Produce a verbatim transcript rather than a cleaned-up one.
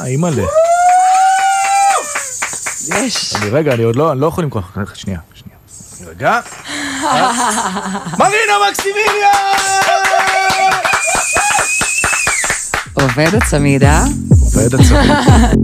אימא'לה. יש. אני רגע, אני עוד לא, אני לא יכול למכוח. שנייה, שנייה. רגע. מרינה מקסימיליה! עובד הצמידה. עובד הצמידה.